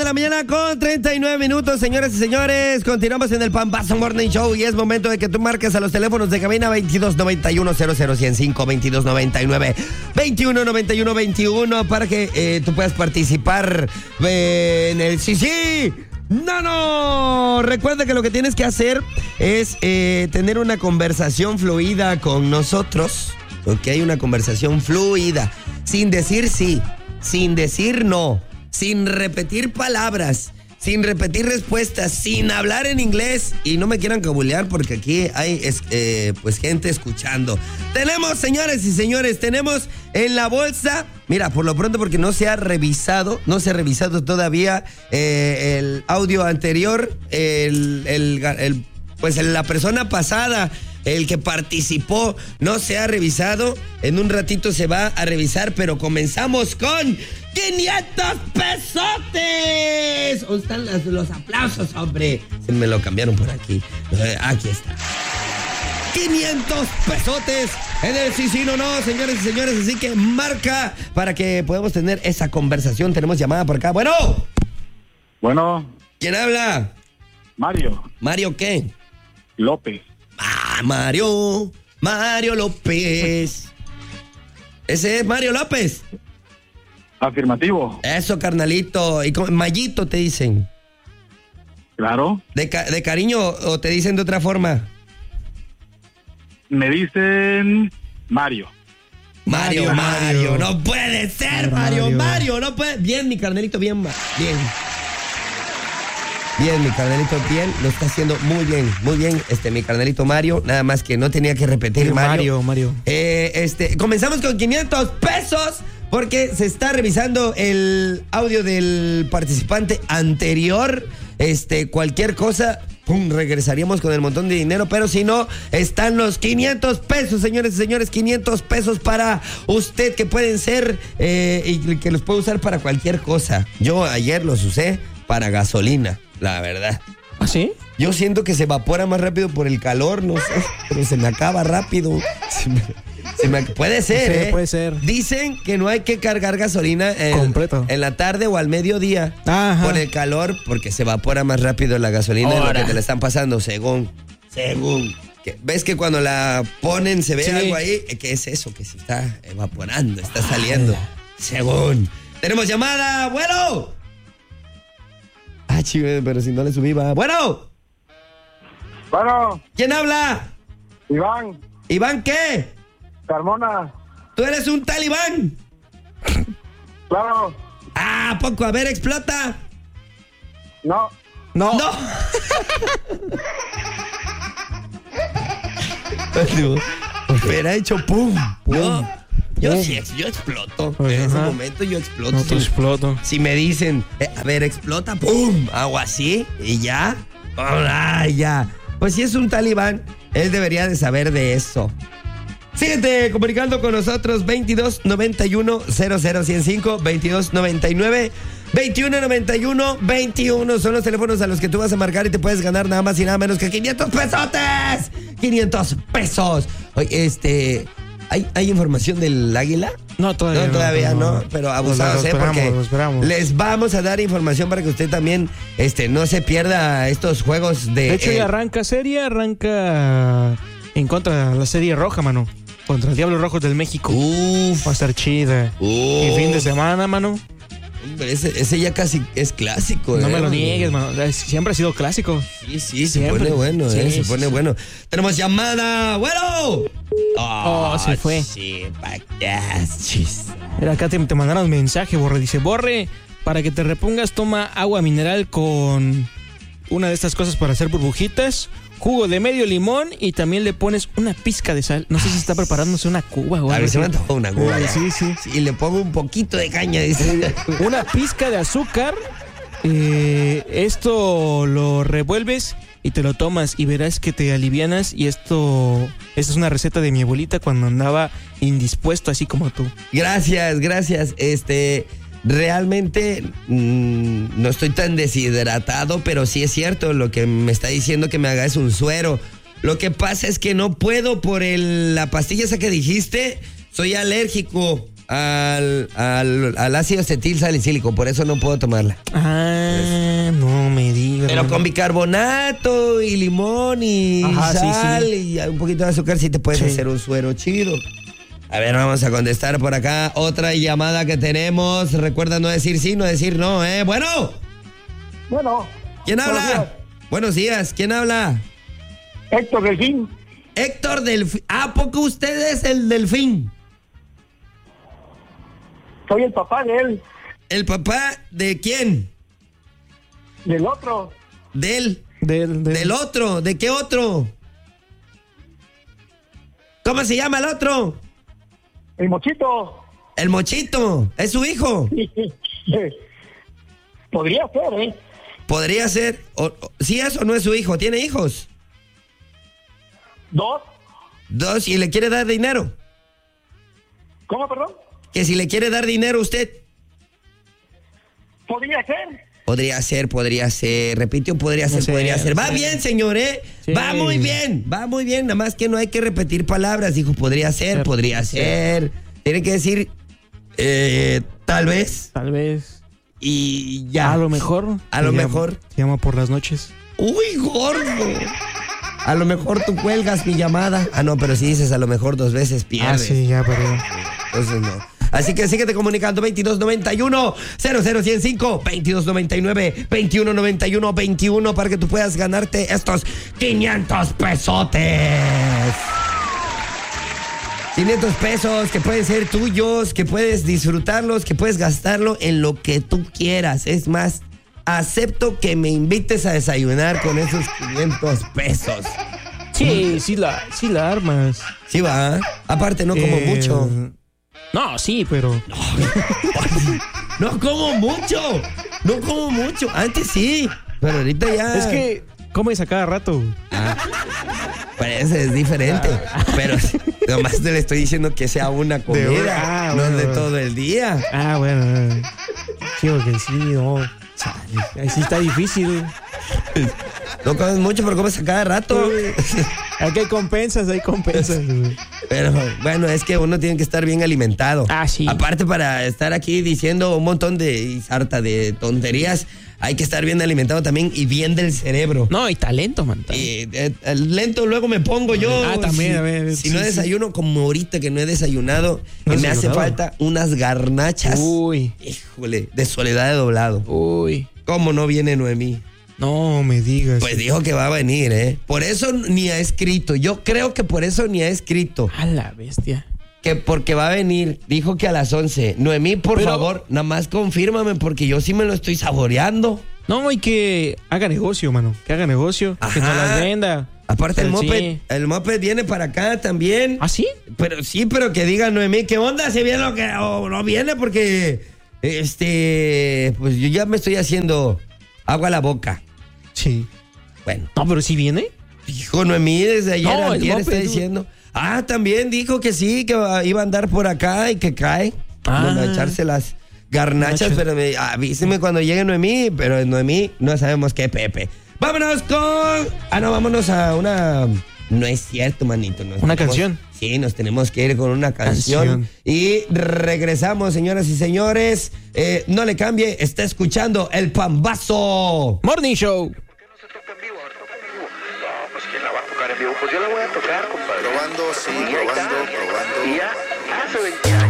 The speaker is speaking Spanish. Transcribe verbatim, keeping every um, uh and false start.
la mañana con treinta y nueve minutos, señoras y señores. Continuamos en el Pambazo Morning Show y es momento de que tú marques a los teléfonos de cabina veintidós noventa y uno cero cero ciento cinco, veintidós noventa y nueve veintiuno noventa y uno veintiuno para que eh, tú puedas participar eh, en el sí sí. No, no. Recuerda que lo que tienes que hacer es eh, tener una conversación fluida con nosotros. Ok, una conversación fluida, sin decir sí, sin decir no, sin repetir palabras, sin repetir respuestas, sin hablar en inglés. Y no me quieran cabulear porque aquí hay eh, pues gente escuchando. Tenemos, señores y señores, tenemos en la bolsa, mira, por lo pronto porque no se ha revisado, no se ha revisado todavía eh, el audio anterior, el, el, el, pues la persona pasada, el que participó, no se ha revisado. En un ratito se va a revisar, pero comenzamos con quinientos pesotes. ¿Dónde están los, los aplausos, hombre? Se me lo cambiaron por aquí. Eh, aquí está. quinientos pesotes en el sí, sí, no, no, señores y señores. Así que marca para que podamos tener esa conversación. Tenemos llamada por acá. Bueno. Bueno. ¿Quién habla? Mario. ¿Mario qué? López. Ah, Mario. Mario López. ¿Ese es Mario López? Afirmativo. Eso, carnalito. ¿Y cómo? Mayito te dicen? Claro. ¿De, ca- de cariño o te dicen de otra forma? Me dicen Mario. Mario, Mario. Mario. No puede ser, Mario, Mario. Mario, no puede. Bien, mi carnalito, bien, bien. Bien, mi carnalito, bien, lo está haciendo muy bien, muy bien, este, mi carnalito Mario, nada más que no tenía que repetir Sí, Mario. Mario, Mario. Eh, este, comenzamos con quinientos pesos porque se está revisando el audio del participante anterior, este, cualquier cosa, pum, regresaríamos con el montón de dinero, pero si no, están los quinientos pesos, señores y señores, quinientos pesos para usted que pueden ser eh, y que los puede usar para cualquier cosa. Yo ayer los usé para gasolina. La verdad. ¿Ah, sí? Yo siento que se evapora más rápido por el calor, no sé, pero se me acaba rápido. Se me, se me, puede ser, Sí, ¿eh? puede ser. Dicen que no hay que cargar gasolina en, Completo. en la tarde o al mediodía. Ajá. Por el calor, porque se evapora más rápido la gasolina de lo Ahora. que te la están pasando, según. Según. Que, ¿ves que cuando la ponen se ve Sí. algo ahí? ¿Qué es eso? Que se está evaporando, está saliendo. Según. Tenemos llamada, bueno. Ah, chive, pero si no le subí, va. Bueno. Bueno. ¿Quién habla? Iván. ¿Iván qué? Carmona. ¿Tú eres un talibán? Claro. Ah, ¿a poco? A ver, explota. No. No. No. Hubiera hecho pum. No. Yo Pum. sí, ex- yo exploto. Pues, en ese ajá. momento yo exploto. No te Si- exploto. Si me dicen, eh, a ver, explota, pum, hago así y ya. Ah, ya. Pues si es un talibán, él debería de saber de eso. Síguete comunicando con nosotros, veintidós noventa y uno cero cero ciento cinco, veintidós noventa y nueve veintiuno noventa y uno veintiuno. Son los teléfonos a los que tú vas a marcar y te puedes ganar nada más y nada menos que quinientos pesotes. quinientos pesos. Oye, este, ¿hay, ¿hay información del águila? No, todavía No, no. todavía no, no. pero abusados, Lo ¿eh? esperamos, Porque lo esperamos. les vamos a dar información para que usted también este, no se pierda estos juegos de... De hecho, eh, ya arranca serie, arranca en contra de la serie roja, mano. Contra el Diablo Rojo del México. Uf, Va a estar chida. uf. Y fin de semana, mano. Hombre, ese, ese ya casi es clásico. No ¿eh? me lo niegues, mano. Es- Siempre ha sido clásico. Sí, sí, se Siempre. pone bueno, Sí, ¿eh? Se sí, pone sí. bueno. Tenemos llamada. ¡Bueno! Oh, se fue. Sí, vayas, chis. Mira, acá te, te mandaron mensaje, Borre. Dice, Borre, para que te repongas, toma agua mineral con una de estas cosas para hacer burbujitas, jugo de medio limón y también le pones una pizca de sal. No sé si está preparándose una cuba o A algo ver, se me así. antojó una cuba. Eh, sí, sí. Y le pongo un poquito de caña, dice. Una pizca de azúcar. eh, esto lo revuelves y te lo tomas y verás que te alivianas. Y esto, esta es una receta de mi abuelita cuando andaba indispuesto, así como tú. Gracias, gracias. Este, realmente mmm, no estoy tan deshidratado, pero sí es cierto, lo que me está diciendo que me haga es un suero. Lo que pasa es que no puedo por el, la pastilla esa que dijiste, soy alérgico. al, al, al ácido acetil salicílico, por eso no puedo tomarla. Ah, no me digas. Pero con bicarbonato y limón y Ajá, sal sí, sí. y un poquito de azúcar sí te puedes Sí. hacer un suero chido. A ver, vamos a contestar por acá otra llamada que tenemos. Recuerda no decir sí, no decir no, ¿eh? Bueno, Bueno. ¿quién buenos habla? días. Buenos días, ¿quién habla? Héctor Delfín. Héctor Delfín. ¿A poco usted es el Delfín? Soy el papá de él. ¿El papá de quién? Del otro. Del, Del, del- del otro. ¿De qué otro? ¿Cómo se llama el otro? El Mochito. El Mochito. ¿Es su hijo? Podría ser, ¿eh? Podría ser. O, o- ¿sí es o no es su hijo? ¿Tiene hijos? Dos. Dos. ¿Y le quiere dar dinero? ¿Cómo, perdón? Que si le quiere dar dinero a usted. Podría ser. Podría ser, podría ser. Repito, podría ser, sé, podría ser. Va sí. bien, señor, ¿eh? Sí. Va muy bien, va muy bien. Nada más que no hay que repetir palabras. Dijo, podría ser, Ser, podría ser. Tiene que decir, eh, tal vez. Tal vez. Y ya. A lo mejor. A lo se llama- mejor. Se llama por las noches. Uy, gordo. A lo mejor tú cuelgas mi llamada. Ah, no, pero si dices a lo mejor dos veces pierdes. Ah, sí, ya, perdón. Entonces no. Así que síguete comunicando veintidós noventa y uno, cero cero ciento cinco, veintidós noventa y nueve, veintiuno noventa y uno, veintiuno para que tú puedas ganarte estos quinientos pesotes. quinientos pesos que pueden ser tuyos, que puedes disfrutarlos, que puedes gastarlo en lo que tú quieras. Es más, acepto que me invites a desayunar con esos quinientos pesos. Sí, sí la, sí la armas. Sí va, aparte no como Eh, mucho. No, sí, pero. No como mucho, no como mucho. Antes sí, pero ahorita ya. Es que comes a cada rato. Ah, pues es diferente. Pero nomás te le estoy diciendo que sea una comida, ah, no bueno. de todo el día. Ah, bueno. Sí, porque sí, no. Chale, ahí sí está difícil. No comes mucho, pero comes a cada rato. Aquí hay compensas, hay compensas. Pero bueno, es que uno tiene que estar bien alimentado. Ah, sí. Aparte, para estar aquí diciendo un montón de y sarta de tonterías, hay que estar bien alimentado también y bien del cerebro. No, hay talento, man. Y eh, lento luego me pongo yo. Ah, también, si, a ver, Si sí, no sí. desayuno como ahorita que no he desayunado, ¿No y has me hace desayunado? falta unas garnachas. Uy, Híjole, de soledad de doblado. uy. ¿Cómo no viene Noemí? No me digas. Pues dijo que va a venir, ¿eh? Por eso ni ha escrito. Yo creo que por eso ni ha escrito. A la bestia. Que porque va a venir. Dijo que a las once. Noemí, por Pero- favor, nada más confírmame porque yo sí me lo estoy saboreando. No, y que haga negocio, mano. Que haga negocio. Que no Ajá. las venda. Aparte, el Pero moped, sí. el moped viene para acá también. ¿Ah, sí? Pero sí, pero que diga Noemí, ¿qué onda? ¿Si viene o, que, o no viene? Porque, este, pues yo ya me estoy haciendo agua a la boca. Sí. Bueno, No, pero sí viene. dijo Noemí desde ayer, No, el antier moped, está tú. diciendo. Ah, también dijo que sí, que va- iba a andar por acá y que cae. Ah. Bueno, a echarse las garnachas, Garnachas. pero me, avíseme cuando llegue Noemí, pero Noemí no sabemos qué Pepe. Vámonos con... Ah, no, vámonos a una... No es cierto, manito. nos ¿Una tenemos- canción? Sí, nos tenemos que ir con una canción. Canción. Y regresamos, señoras y señores. Eh, no le cambie, está escuchando El Pambazo. Morning Show. No, pues ¿quién la va a tocar en vivo? Pues yo la voy a tocar, compadre. Probando, sí, Y ahí está. probando, probando. Y ya hace veinte años.